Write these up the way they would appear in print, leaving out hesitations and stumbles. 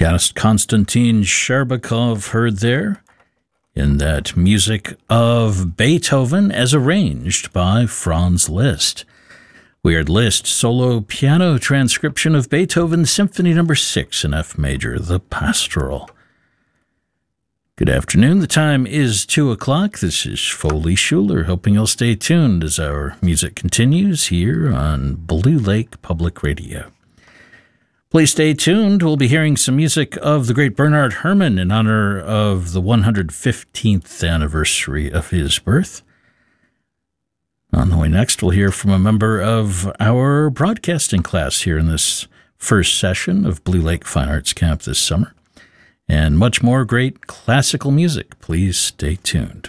Pianist Konstantin Sherbakov heard there in that music of Beethoven as arranged by Franz Liszt. We heard Liszt solo piano transcription of Beethoven's Symphony No. 6 in F major, the Pastoral. Good afternoon. The time is 2 o'clock. This is Foley Schuler, hoping you'll stay tuned as our music continues here on Blue Lake Public Radio. Please stay tuned. We'll be hearing some music of the great Bernard Herrmann in honor of the 115th anniversary of his birth. On the way next, we'll hear from a member of our broadcasting class here in this first session of Blue Lake Fine Arts Camp this summer. And much more great classical music. Please stay tuned.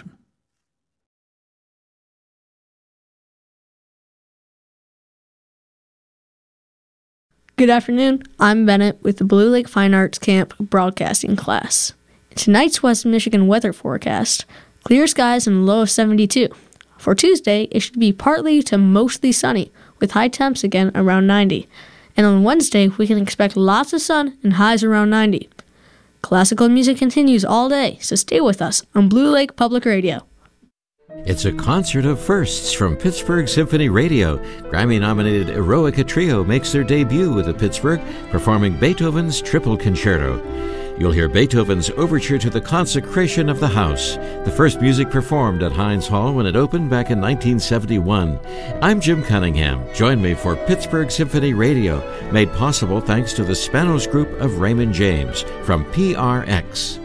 Good afternoon, I'm Bennett with the Blue Lake Fine Arts Camp broadcasting class. In tonight's West Michigan weather forecast, clear skies and a low of 72. For Tuesday, it should be partly to mostly sunny, with high temps again around 90. And on Wednesday, we can expect lots of sun and highs around 90. Classical music continues all day, so stay with us on Blue Lake Public Radio. It's a concert of firsts from Pittsburgh Symphony Radio. Grammy-nominated Eroica Trio makes their debut with the Pittsburgh, performing Beethoven's Triple Concerto. You'll hear Beethoven's Overture to the Consecration of the House, the first music performed at Heinz Hall when it opened back in 1971. I'm Jim Cunningham. Join me for Pittsburgh Symphony Radio, made possible thanks to the Spanos Group of Raymond James from PRX.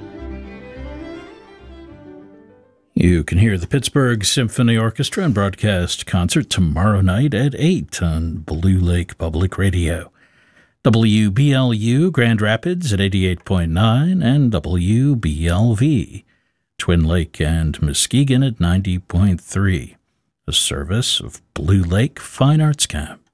You can hear the Pittsburgh Symphony Orchestra and broadcast concert tomorrow night at 8 on Blue Lake Public Radio. WBLU Grand Rapids at 88.9 and WBLV Twin Lake and Muskegon at 90.3. A service of Blue Lake Fine Arts Camp.